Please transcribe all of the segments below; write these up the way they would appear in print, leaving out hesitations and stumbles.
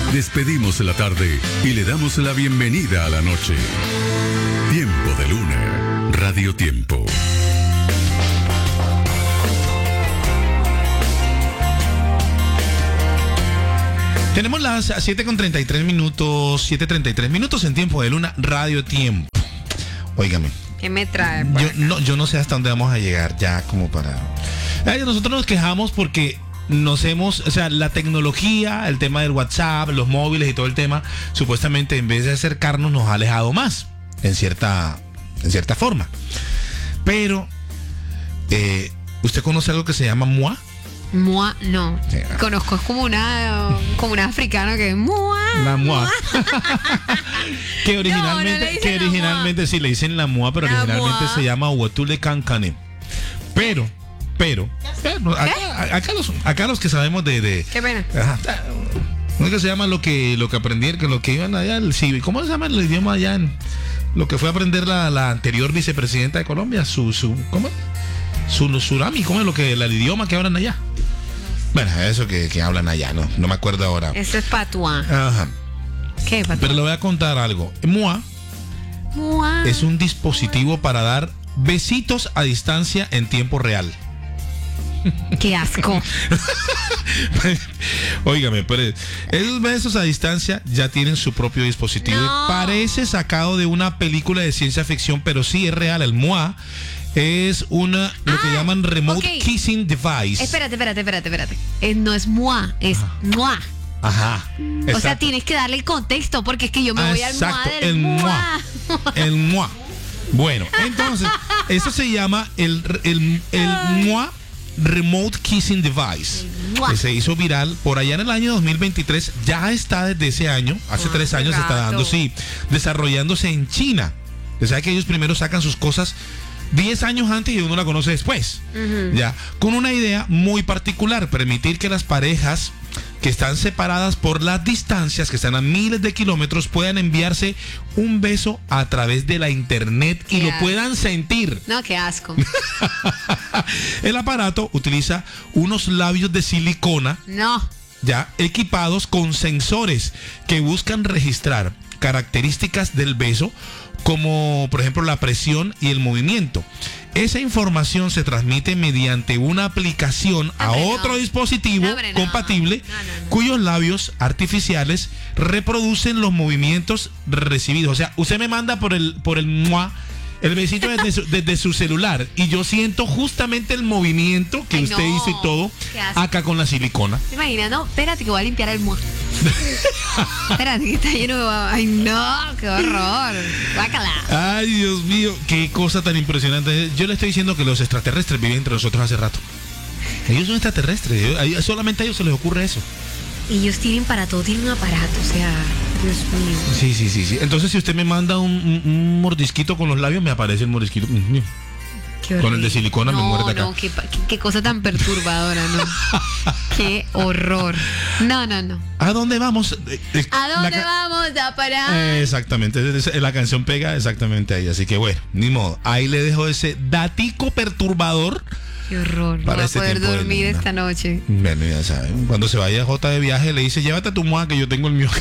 Despedimos la tarde y le damos la bienvenida a la noche. Tiempo de Luna, Radio Tiempo. Tenemos las 7:33 minutos, 7:33 minutos en Tiempo de Luna, Radio Tiempo. Óigame. ¿Qué me trae? Yo no sé hasta dónde vamos a llegar ya como para... Nosotros nos quejamos porque la tecnología, el tema del WhatsApp, los móviles y todo el tema, supuestamente en vez de acercarnos nos ha alejado más, en cierta forma. Pero, ¿usted conoce algo que se llama MUA? MUA, no. Sí. Conozco, es como una africana que es MUA. La MUA. que originalmente sí le dicen la MUA, pero la originalmente MUA se llama Huatule Cancane. Pero acá los que sabemos de qué pena. ¿Cómo que se llama lo que aprendí, que lo que iban allá, ¿cómo se llama el idioma allá en lo que fue a aprender la anterior vicepresidenta de Colombia? ¿Cómo? Surami, ¿cómo es el idioma que hablan allá? Bueno, eso que hablan allá, no me acuerdo ahora. Eso es patuá. Ajá. ¿Qué patuá? Pero le voy a contar algo. MUA es un dispositivo para dar besitos a distancia en tiempo real. ¡Qué asco! Óigame, pero esos besos a distancia ya tienen su propio dispositivo. No. Parece sacado de una película de ciencia ficción, pero sí es real. El MUA es lo que llaman Remote Kissing Device. Espérate. No es MUA, es MUA. Ajá. Exacto. O sea, tienes que darle el contexto porque es que yo me voy al MUA del MUA. El MUA. Bueno, entonces, eso se llama el MUA Remote Kissing Device, que se hizo viral por allá en el año 2023. Ya está desde ese año, hace 3 años se está dando, desarrollándose en China. O sea que ellos primero sacan sus cosas 10 años antes y uno la conoce después. Ya, con una idea muy particular: permitir que las parejas que están separadas por las distancias, que están a miles de kilómetros, puedan enviarse un beso a través de la internet y lo puedan sentir. No, qué asco. El aparato utiliza unos labios de silicona, ya equipados con sensores que buscan registrar características del beso, como por ejemplo la presión y el movimiento. Esa información se transmite mediante una aplicación a otro dispositivo compatible, cuyos labios artificiales reproducen los movimientos recibidos. O sea, usted me manda por el MUA el besito desde su celular y yo siento justamente el movimiento que usted hizo y todo acá con la silicona. ¿Te imaginas? No, espérate que voy a limpiar el MUA. Espérate que está lleno de... Ay, no, qué horror. Guácala. Ay, Dios mío, qué cosa tan impresionante. Yo le estoy diciendo que los extraterrestres viven entre nosotros hace rato. Ellos son extraterrestres, solamente a ellos se les ocurre eso. Ellos tienen para todo, tienen un aparato, o sea, Dios mío. Sí. Entonces, si usted me manda un mordisquito con los labios, me aparece el mordisquito. Con el de silicona me muerde acá. No, qué cosa tan perturbadora, ¿no? Qué horror. No. ¿A dónde vamos? ¿A dónde vamos a parar? Exactamente, la canción pega exactamente ahí. Así que bueno, ni modo. Ahí le dejo ese datico perturbador. Qué horror, no voy a poder dormir esta noche. Bueno, ya saben, cuando se vaya J de viaje le dice, llévate a tu MUA que yo tengo el mío.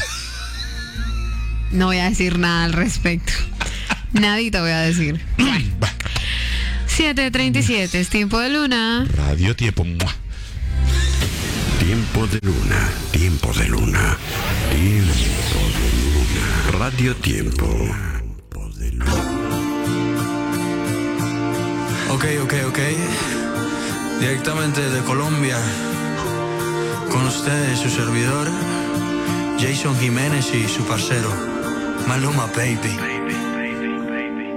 No voy a decir nada al respecto. Nadita voy a decir. 7:37, es Tiempo de Luna. Radio Tiempo. ¡Mua! Tiempo de Luna, Tiempo de Luna, Tiempo de Luna, Radio Tiempo. Ok. Directamente de Colombia, con ustedes su servidor, Jason Jiménez y su parcero, Maluma Baby.